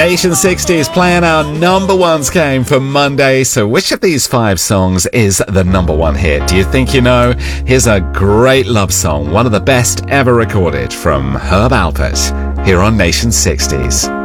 Nation 60s playing our number ones game for Monday. So which of these 5 songs is the number one hit? Do you think you know? Here's a great love song, one of the best ever recorded from Herb Alpert, here on Nation 60s.